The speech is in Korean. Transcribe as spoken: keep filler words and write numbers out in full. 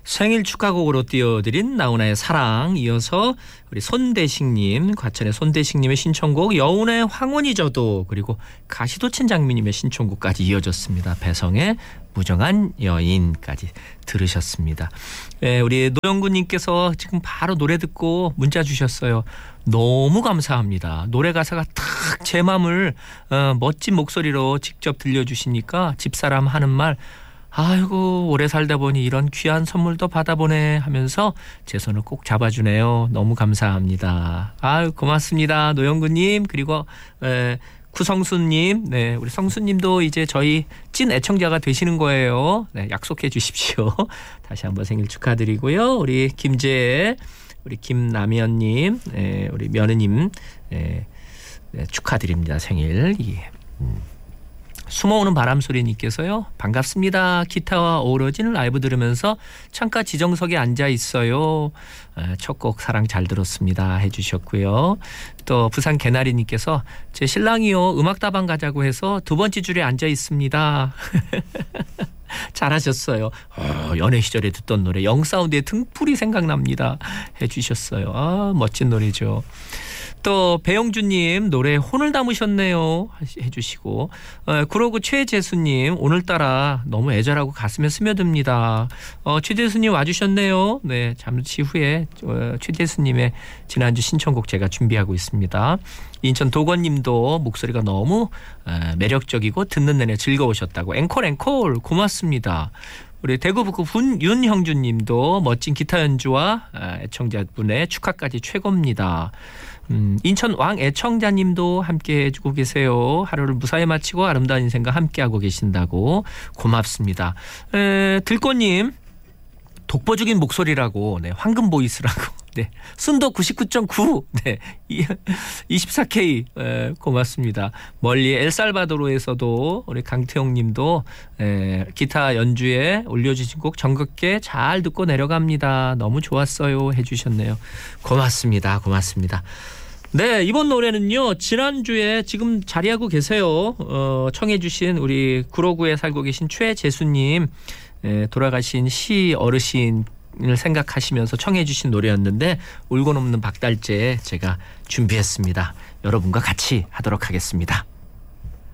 생일 축하곡으로 띄워드린 나훈아의 사랑, 이어서 우리 손대식님, 과천의 손대식님의 신청곡 여운의 황혼이 져도, 그리고 가시도친 장미님의 신청곡까지 이어졌습니다. 배성의 무정한 여인까지 들으셨습니다. 네, 우리 노영구님께서 지금 바로 노래 듣고 문자 주셨어요. 너무 감사합니다. 노래 가사가 탁 제 맘을 어, 멋진 목소리로 직접 들려주시니까 집사람 하는 말, 아이고 오래 살다 보니 이런 귀한 선물도 받아보네 하면서 제 손을 꼭 잡아주네요. 너무 감사합니다. 아유 고맙습니다. 노영구님, 그리고 에, 구성수님, 네, 우리 성수님도 이제 저희 찐 애청자가 되시는 거예요. 네, 약속해 주십시오. 다시 한번 생일 축하드리고요. 우리 김재, 우리 김남현님, 네, 우리 며느님, 네, 네, 축하드립니다. 생일. 예. 음. 숨어오는 바람소리님께서요. 반갑습니다. 기타와 어우러진 라이브 들으면서 창가 지정석에 앉아 있어요. 첫 곡 사랑 잘 들었습니다 해주셨고요. 또 부산 개나리님께서 제 신랑이요 음악다방 가자고 해서 두 번째 줄에 앉아 있습니다. 잘하셨어요. 어, 연애 시절에 듣던 노래 영사운드의 등불이 생각납니다 해주셨어요. 아, 멋진 노래죠. 또 배영주님 노래 혼을 담으셨네요 해주시고, 어, 구로구 최재수님 오늘따라 너무 애절하고 가슴에 스며듭니다. 어, 최재수님 와주셨네요. 네, 잠시 후에 어, 최재수님의 지난주 신청곡 제가 준비하고 있습니다. 인천 도건님도 목소리가 너무 어, 매력적이고 듣는 내내 즐거우셨다고 앵콜 앵콜 고맙습니다. 우리 대구 북구 윤형준님도 멋진 기타 연주와 애청자분의 축하까지 최고입니다. 음, 인천 왕 애청자님도 함께 해주고 계세요. 하루를 무사히 마치고 아름다운 인생과 함께하고 계신다고 고맙습니다. 에, 들꽃님 독보적인 목소리라고, 네, 황금 보이스라고, 네, 순도 구십구 점 구, 네, 이십사 케이, 에, 고맙습니다. 멀리 엘살바도르에서도 우리 강태용님도 에, 기타 연주에 올려주신 곡 정겹게 잘 듣고 내려갑니다. 너무 좋았어요 해주셨네요. 고맙습니다. 고맙습니다. 네, 이번 노래는요, 지난주에 지금 자리하고 계세요. 어, 청해주신 우리 구로구에 살고 계신 최재수님, 에, 돌아가신 시 어르신을 생각하시면서 청해주신 노래였는데, 울고 넘는 박달재 제가 준비했습니다. 여러분과 같이 하도록 하겠습니다.